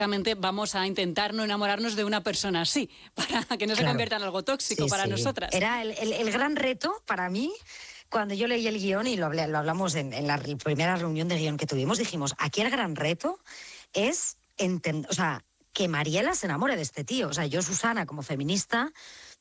Exactamente, vamos a intentar no enamorarnos de una persona así, para que no se convierta en algo tóxico para nosotras. Era el gran reto para mí. Cuando yo leí el guión y lo hablamos en la primera reunión de guión que tuvimos, dijimos, aquí el gran reto es que Mariela se enamore de este tío. O sea, yo, Susana, como feminista,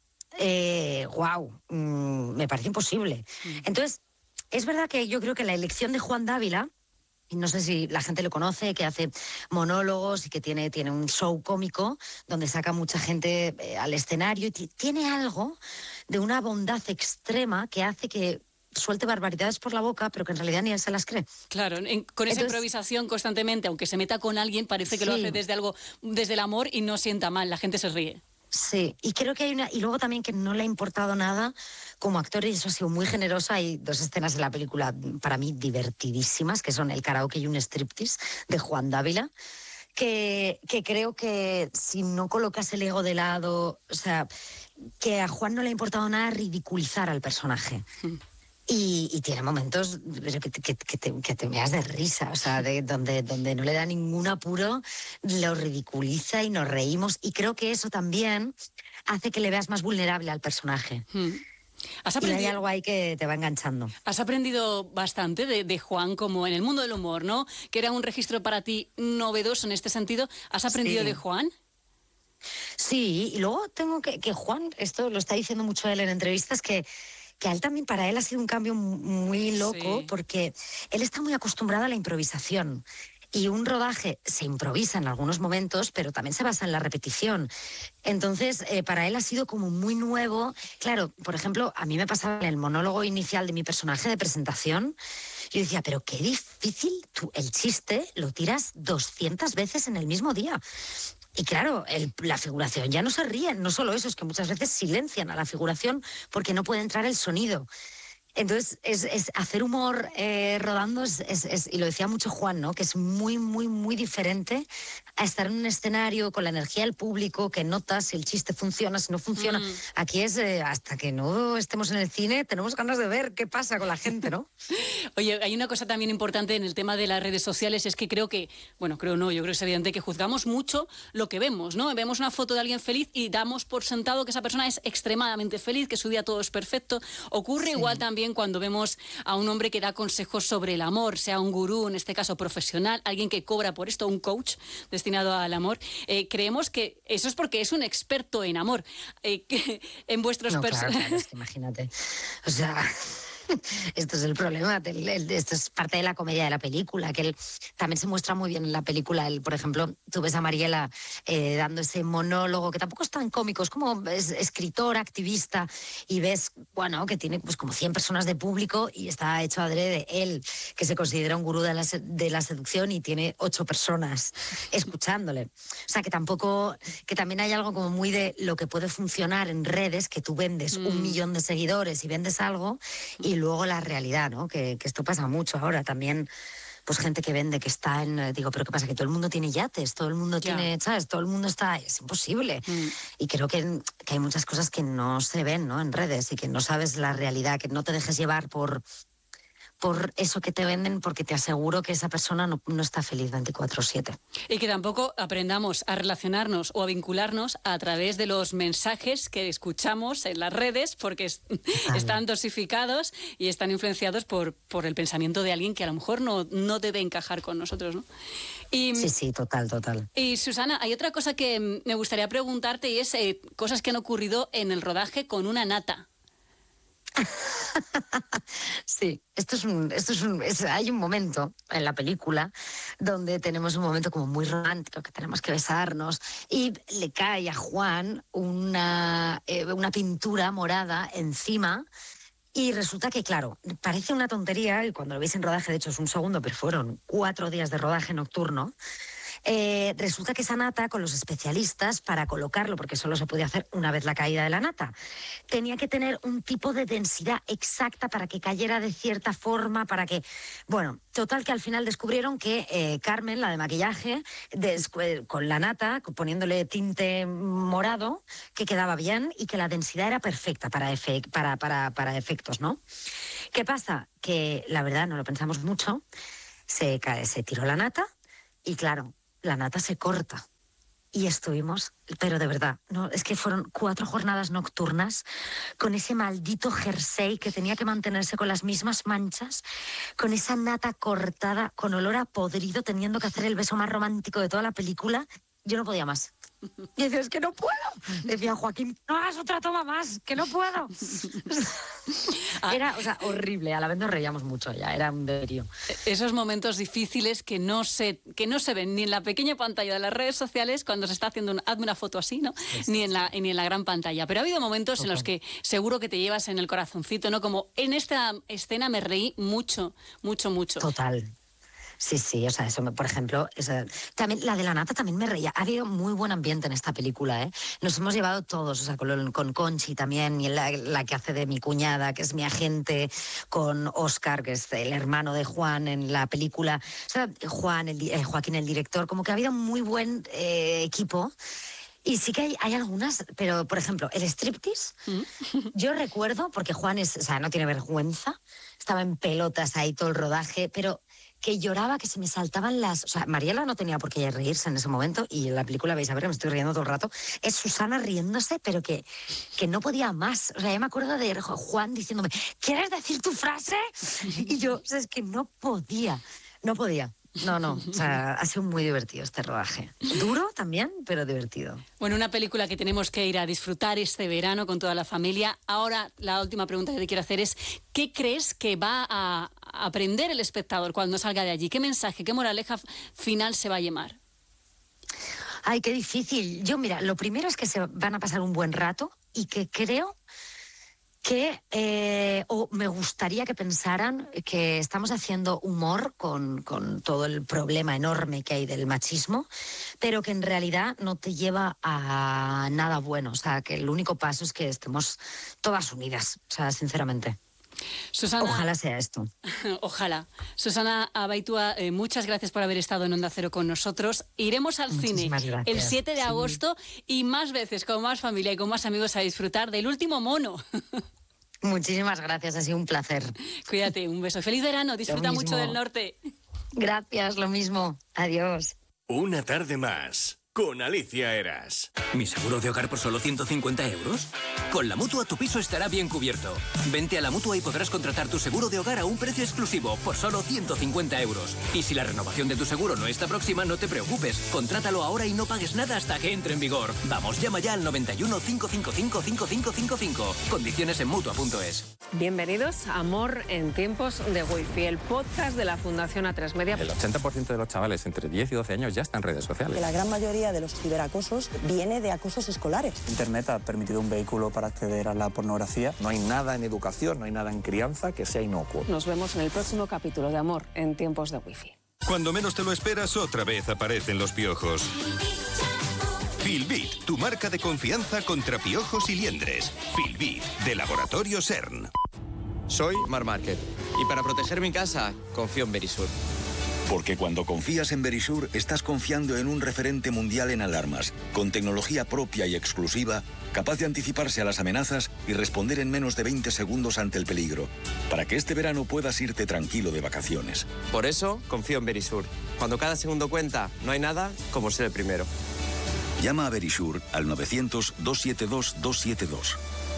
me parece imposible. Entonces, es verdad que yo creo que la elección de Juan Dávila, y no sé si la gente lo conoce, que hace monólogos y que tiene un show cómico donde saca mucha gente al escenario, y tiene algo de una bondad extrema que hace que suelte barbaridades por la boca, pero que en realidad ni él se las cree. Claro, con esa improvisación constantemente, aunque se meta con alguien, parece que lo hace desde el amor y no sienta mal, la gente se ríe. Sí, y creo que y luego también que no le ha importado nada como actor, y eso ha sido muy generoso. Hay 2 escenas en la película para mí divertidísimas, que son el karaoke y un striptease de Juan Dávila, que creo que si no colocas el ego de lado, o sea, que a Juan no le ha importado nada ridiculizar al personaje. Y tiene momentos que te meas de risa, o sea, donde no le da ningún apuro, lo ridiculiza y nos reímos. Y creo que eso también hace que le veas más vulnerable al personaje. Y hay algo ahí que te va enganchando. Has aprendido bastante de Juan, como en el mundo del humor, ¿no? Que era un registro para ti novedoso en este sentido. ¿Has aprendido de Juan? Sí, y luego tengo que Juan, esto lo está diciendo mucho él en entrevistas, que a él también, para él ha sido un cambio muy loco, porque él está muy acostumbrado a la improvisación. Y un rodaje se improvisa en algunos momentos, pero también se basa en la repetición. Entonces, para él ha sido como muy nuevo. Claro, por ejemplo, a mí me pasaba en el monólogo inicial de mi personaje de presentación, yo decía, pero qué difícil, tú el chiste lo tiras 200 veces en el mismo día. Y claro, la figuración ya no se ríen, no solo eso, es que muchas veces silencian a la figuración porque no puede entrar el sonido. Entonces, es hacer humor rodando, y lo decía mucho Juan, ¿no? Que es muy, muy, muy diferente a estar en un escenario con la energía del público, que notas si el chiste funciona, si no funciona. Aquí es, hasta que no estemos en el cine, tenemos ganas de ver qué pasa con la gente, ¿no? Oye, hay una cosa también importante en el tema de las redes sociales, es que yo creo que es evidente que juzgamos mucho lo que vemos, ¿no? Vemos una foto de alguien feliz y damos por sentado que esa persona es extremadamente feliz, que su día todo es perfecto. Ocurre igual también cuando vemos a un hombre que da consejos sobre el amor, sea un gurú, en este caso profesional, alguien que cobra por esto, un coach destinado al amor. Creemos que eso es porque es un experto en amor. En vuestros claro, es que imagínate. O sea, esto es el problema, esto es parte de la comedia de la película, que él también se muestra muy bien en la película. Por ejemplo, tú ves a Mariela dando ese monólogo, que tampoco es tan cómico, es como escritor, activista, y ves, bueno, que tiene pues como 100 personas de público y está hecho adrede. Él, que se considera un gurú de la seducción, y tiene 8 personas escuchándole. O sea, que también hay algo como muy de lo que puede funcionar en redes, que tú vendes 1 millón de seguidores y vendes algo, y luego la realidad, ¿no? Que esto pasa mucho ahora también. Pues gente que vende, que está digo, pero ¿qué pasa? Que todo el mundo tiene yates, todo el mundo tiene, ¿sabes? Todo el mundo está, es imposible. Y creo que hay muchas cosas que no se ven, ¿no? En redes, y que no sabes la realidad, que no te dejes llevar por eso que te venden, porque te aseguro que esa persona no está feliz 24/7. Y que tampoco aprendamos a relacionarnos o a vincularnos a través de los mensajes que escuchamos en las redes, porque están dosificados y están influenciados por el pensamiento de alguien que a lo mejor no debe encajar con nosotros, ¿no? Sí, total. Y Susana, hay otra cosa que me gustaría preguntarte, y es cosas que han ocurrido en el rodaje con una nata. Sí, hay un momento en la película donde tenemos un momento como muy romántico, que tenemos que besarnos, y le cae a Juan una pintura morada encima. Y resulta que, claro, parece una tontería, y cuando lo veis en rodaje, de hecho es un segundo, pero fueron 4 días de rodaje nocturno. Resulta que esa nata, con los especialistas, para colocarlo, porque solo se podía hacer una vez la caída de la nata, tenía que tener un tipo de densidad exacta para que cayera de cierta forma, para que... Bueno, total, que al final descubrieron que Carmen, la de maquillaje, con la nata, poniéndole tinte morado, que quedaba bien y que la densidad era perfecta para efectos, ¿no? ¿Qué pasa? Que la verdad no lo pensamos mucho, se tiró la nata y, claro, la nata se corta. Y estuvimos, pero de verdad, no, es que fueron 4 jornadas nocturnas con ese maldito jersey que tenía que mantenerse con las mismas manchas, con esa nata cortada, con olor a podrido, teniendo que hacer el beso más romántico de toda la película. Yo no podía más. Y decía, es que no puedo. Decía, Joaquín, no hagas otra toma más, que no puedo. Era, o sea, horrible. A la vez nos reíamos mucho ya, era un delirio. Esos momentos difíciles que no se ven ni en la pequeña pantalla de las redes sociales cuando se está haciendo hazme una foto así, ¿no? Sí. Ni en la gran pantalla. Pero ha habido momentos en los que seguro que te llevas en el corazoncito, ¿no? Como en esta escena me reí mucho, mucho, mucho. Total. Sí, o sea, eso, por ejemplo, también la de la nata también me reía. Ha habido muy buen ambiente en esta película, ¿eh? Nos hemos llevado todos, o sea, con Conchi también, y la que hace de mi cuñada, que es mi agente, con Óscar, que es el hermano de Juan en la película, o sea, Joaquín, el director, como que ha habido muy buen equipo. Y sí que hay algunas, pero, por ejemplo, el striptease, yo recuerdo, porque Juan no tiene vergüenza, estaba en pelotas ahí todo el rodaje, pero que lloraba, que se me saltaban las... O sea, Mariela no tenía por qué reírse en ese momento, y en la película vais a ver, me estoy riendo todo el rato, es Susana riéndose, pero que no podía más. O sea, yo me acuerdo de Juan diciéndome, ¿quieres decir tu frase? Y yo, o sea, es que no podía. No, o sea, ha sido muy divertido este rodaje. Duro también, pero divertido. Bueno, una película que tenemos que ir a disfrutar este verano con toda la familia. Ahora, la última pregunta que te quiero hacer es, ¿qué crees que va a aprender el espectador cuando salga de allí? ¿Qué mensaje, qué moraleja final se va a llevar? Ay, qué difícil. Yo, mira, lo primero es que se van a pasar un buen rato y que creo que me gustaría que pensaran que estamos haciendo humor con todo el problema enorme que hay del machismo, pero que en realidad no te lleva a nada bueno. O sea, que el único paso es que estemos todas unidas, o sea, sinceramente. Susana, ojalá sea esto. Ojalá. Susana Abaitua, muchas gracias por haber estado en Onda Cero con nosotros. Iremos al cine el 7 de agosto y más veces con más familia y con más amigos a disfrutar del Último Mono. Muchísimas gracias, ha sido un placer. Cuídate, un beso. Feliz verano, disfruta mucho del norte. Gracias, lo mismo. Adiós. Una tarde más con Alicia Eras. ¿Mi seguro de hogar por solo 150 euros? Con la Mutua tu piso estará bien cubierto. Vente a la Mutua y podrás contratar tu seguro de hogar a un precio exclusivo por solo 150 euros. Y si la renovación de tu seguro no está próxima, no te preocupes. Contrátalo ahora y no pagues nada hasta que entre en vigor. Vamos, llama ya al 91 555 5555. Condiciones en Mutua.es. Bienvenidos a Amor en tiempos de Wi-Fi, el podcast de la Fundación A3 Media. El 80% de los chavales entre 10 y 12 años ya están en redes sociales. Que la gran mayoría de los ciberacosos viene de acosos escolares. Internet ha permitido un vehículo para acceder a la pornografía. No hay nada en educación, no hay nada en crianza que sea inocuo. Nos vemos en el próximo capítulo de Amor en tiempos de Wi-Fi. Cuando menos te lo esperas, otra vez aparecen los piojos. Filbit, tu marca de confianza contra piojos y liendres. Filbit, de Laboratorio CERN. Soy Mar Márquez y para proteger mi casa confío en Verisur. Porque cuando confías en Verisur, estás confiando en un referente mundial en alarmas, con tecnología propia y exclusiva, capaz de anticiparse a las amenazas y responder en menos de 20 segundos ante el peligro, para que este verano puedas irte tranquilo de vacaciones. Por eso confío en Verisur. Cuando cada segundo cuenta, no hay nada como ser el primero. Llama a Verisur al 900-272-272.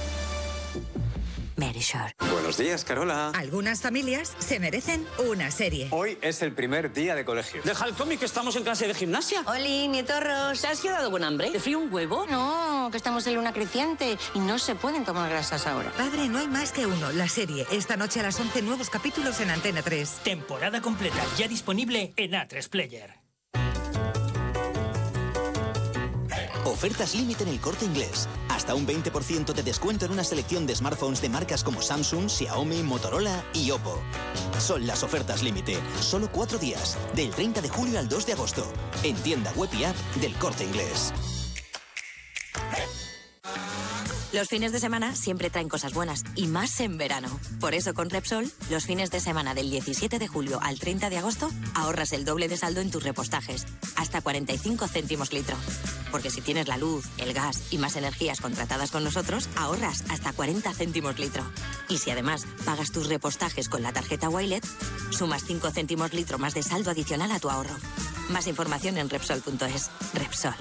Verisur. Buenos días, Carola. Algunas familias se merecen una serie. Hoy es el primer día de colegio. Deja el cómic, que estamos en clase de gimnasia. Oli, nietorros. ¿Te has quedado con hambre? ¿Te frío un huevo? No, que estamos en luna creciente y no se pueden tomar grasas ahora. Padre, no hay más que uno. La serie. Esta noche a las 11, nuevos capítulos en Antena 3. Temporada completa, ya disponible en A3 Player. Ofertas límite en El Corte Inglés. Hasta un 20% de descuento en una selección de smartphones de marcas como Samsung, Xiaomi, Motorola y Oppo. Son las ofertas límite. Solo 4 días. Del 30 de julio al 2 de agosto. En tienda web y app del Corte Inglés. Los fines de semana siempre traen cosas buenas, y más en verano. Por eso con Repsol, los fines de semana del 17 de julio al 30 de agosto, ahorras el doble de saldo en tus repostajes, hasta 45 céntimos litro. Porque si tienes la luz, el gas y más energías contratadas con nosotros, ahorras hasta 40 céntimos litro. Y si además pagas tus repostajes con la tarjeta Wilet, sumas 5 céntimos litro más de saldo adicional a tu ahorro. Más información en Repsol.es. Repsol.